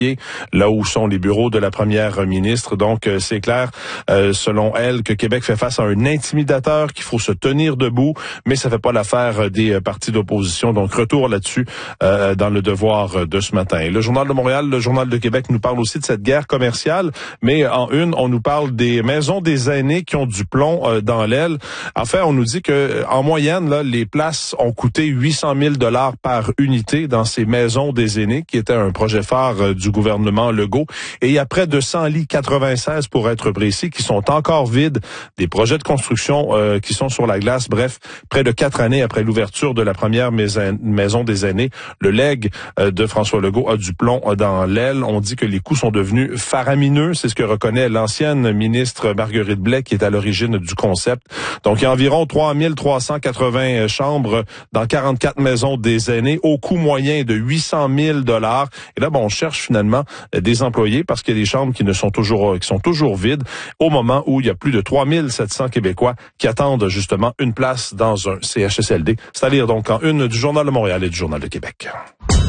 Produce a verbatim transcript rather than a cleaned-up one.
là où sont les bureaux de la première ministre. Donc, euh, c'est clair, euh, selon elle, que Québec fait face à un intimidateur, qu'il faut se tenir debout, mais ça fait pas l'affaire des euh, partis d'opposition. Donc, retour là-dessus euh, dans le devoir de ce matin. Et le Journal de Montréal, le Journal de Québec nous parle aussi de cette guerre commerciale, mais en une, on nous parle des maisons des aînés qui ont du plomb euh, dans l'aile. En fait, on nous dit que en moyenne, là, les places ont coûté huit cent mille dollars par unité dans ces maisons des aînés, qui était un projet phare euh, du gouvernement Legault. Et il y a près de cent lits, quatre-vingt-seize pour être précis, qui sont encore vides. Des projets de construction euh, qui sont sur la glace. Bref, près de quatre années après l'ouverture de la première maison des aînés, le legs euh, de François Legault a du plomb dans l'aile. On dit que les coûts sont devenus faramineux. C'est ce que reconnaît l'ancienne ministre Marguerite Blais, qui est à l'origine du concept. Donc, il y a environ trois mille trois cent quatre-vingts chambres dans quarante-quatre maisons des aînés au coût moyen de huit cent mille dollars. Et là, bon, on cherche finalement des employés parce qu'il y a des chambres qui ne sont toujours qui sont toujours vides au moment où il y a plus de trois mille sept cents Québécois qui attendent justement une place dans un C H S L D. C'est à lire donc en une du Journal de Montréal et du Journal de Québec.